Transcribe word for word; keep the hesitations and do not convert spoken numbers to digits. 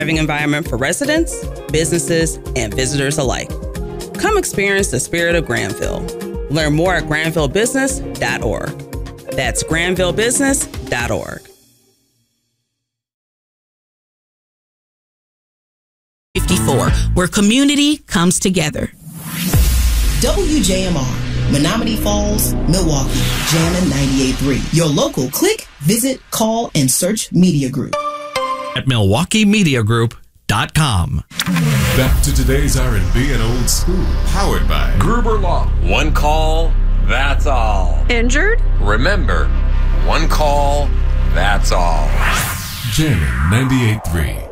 thriving environment for residents, businesses, and visitors alike. Come experience the spirit of Granville. Learn more at granville business dot org. That's granville business dot org. fifty-four, where community comes together. W J M R, Menominee Falls, Milwaukee, Jammin' ninety-eight point three. Your local click, visit, call, and search media group. At milwaukee media group dot com. Back to today's R and B and old school, powered by Gruber Law. One call, that's all. Injured? Remember, one call, that's all. Jammin' ninety-eight point three.